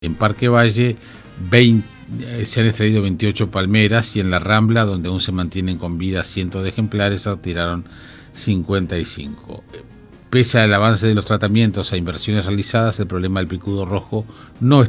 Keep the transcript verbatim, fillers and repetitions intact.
En Parque Valle veinte, se han extraído veintiocho palmeras y en la Rambla, donde aún se mantienen con vida cientos de ejemplares, se retiraron cincuenta y cinco. Pese al avance de los tratamientos e inversiones realizadas, el problema del picudo rojo no está